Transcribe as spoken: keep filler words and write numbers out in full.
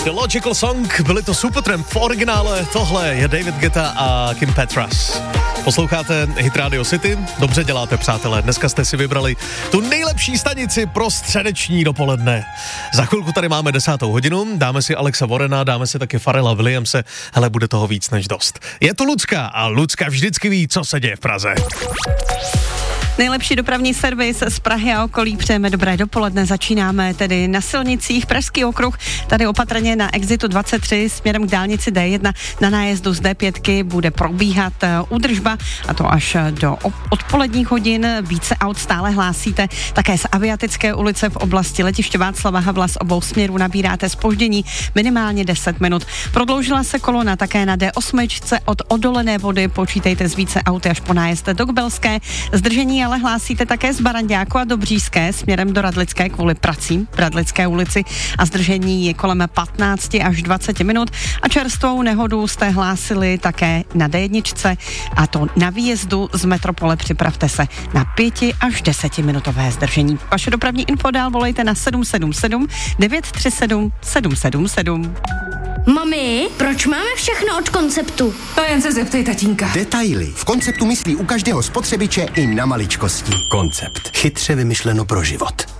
The Logical Song, byli to Supertramp v originále, tohle je David Guetta a Kim Petras. Posloucháte Hit Radio City, dobře děláte, přátelé, dneska jste si vybrali tu nejlepší stanici pro středeční dopoledne. Za chvilku tady máme desátou hodinu, dáme si Alexa Warrena, dáme si taky Pharrella Williamse, hele, bude toho víc než dost. Je tu Lucka a Lucka vždycky ví, co se děje v Praze. Nejlepší dopravní servis z Prahy a okolí přejeme dobré dopoledne. Začínáme tedy na silnicích. Pražský okruh, tady opatrně na exitu dvacet tři směrem k dálnici D jedna na nájezdu z D pět bude probíhat údržba, a to až do odpoledních hodin. Více aut stále hlásíte. Také z Aviatické ulice v oblasti letiště Václava Havla z obou směrů nabíráte zpoždění minimálně deset minut. Prodloužila se kolona také na D osm od Odolené Vody. Počítejte z více auty až po nájezd do Kbelské. Zdržení ale hlásíte také z Baranďáku a Dobříšské směrem do Radlické kvůli pracím v Radlické ulici a zdržení je kolem patnáct až dvacet minut a čerstvou nehodu jste hlásili také na D jedna a to na výjezdu z metropole. Připravte se na pěti až desetiminutové zdržení. Vaše dopravní info dál volejte na sedm sedm sedm devět tři sedm sedm sedm sedm. Mami, proč máme všechno od Konceptu? To jen se zeptej tatínka. Detaily. V Konceptu myslí u každého spotřebiče i na maličkosti. Koncept. Chytře vymyšleno pro život.